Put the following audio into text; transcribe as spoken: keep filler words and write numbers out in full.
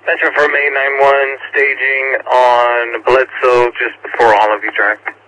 Metro for May nine one, staging on Bledsoe just before Olive Drive.